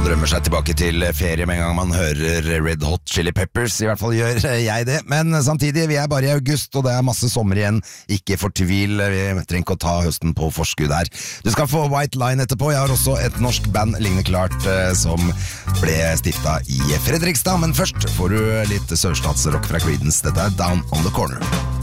Man drømmer seg tilbake til ferie med en gang man hører Red Hot Chili Peppers, i hvert fall gjør jeg det. Men samtidig, vi bare i august, og det masse sommer igjen. Ikke fortvil, vi trenger ikke å ta høsten på forskudd her. Du skal få White Line etterpå. Jeg har også et norsk band lignende klart som ble stiftet i Fredrikstad. Men først får du litt sørstatsrock fra Creedence. Dette Down on the Corner.